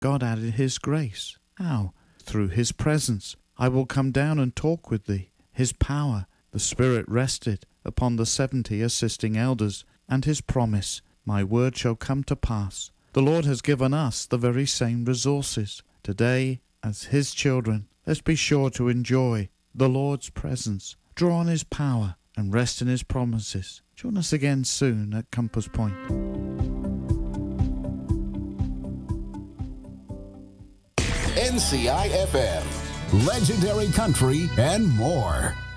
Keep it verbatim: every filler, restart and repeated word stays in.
God added his grace. How? Through his presence. I will come down and talk with thee. His power. The Spirit rested upon the seventy assisting elders, and his promise, my word shall come to pass. The Lord has given us the very same resources. Today, as his children, let's be sure to enjoy the Lord's presence, draw on his power, and rest in his promises. Join us again soon at Compass Point. N C I F M, legendary country and more.